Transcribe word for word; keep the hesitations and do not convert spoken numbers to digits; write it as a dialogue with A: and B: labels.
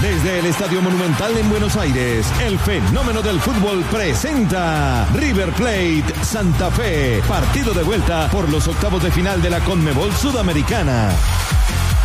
A: Desde el Estadio Monumental en Buenos Aires, el fenómeno del fútbol presenta River Plate Santa Fe, partido de vuelta por los octavos de final de la Conmebol Sudamericana.